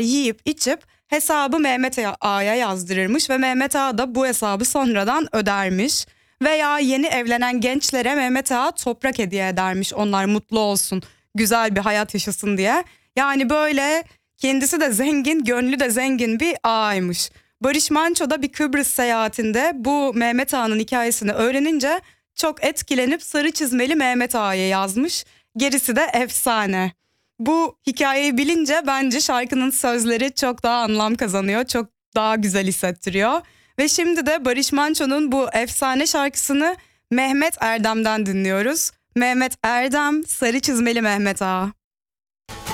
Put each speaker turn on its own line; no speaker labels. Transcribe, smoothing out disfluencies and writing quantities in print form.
yiyip içip hesabı Mehmet Ağa'ya yazdırırmış ve Mehmet Ağa da bu hesabı sonradan ödermiş. Veya yeni evlenen gençlere Mehmet Ağa toprak hediye edermiş. Onlar mutlu olsun, güzel bir hayat yaşasın diye. Yani böyle kendisi de zengin, gönlü de zengin bir ağaymış. Barış Manço da bir Kıbrıs seyahatinde bu Mehmet Ağa'nın hikayesini öğrenince çok etkilenip Sarı Çizmeli Mehmet Ağa'ya yazmış. Gerisi de efsane. Bu hikayeyi bilince bence şarkının sözleri çok daha anlam kazanıyor. Çok daha güzel hissettiriyor. Ve şimdi de Barış Manço'nun bu efsane şarkısını Mehmet Erdem'den dinliyoruz. Mehmet Erdem, Sarı Çizmeli Mehmet Ağa.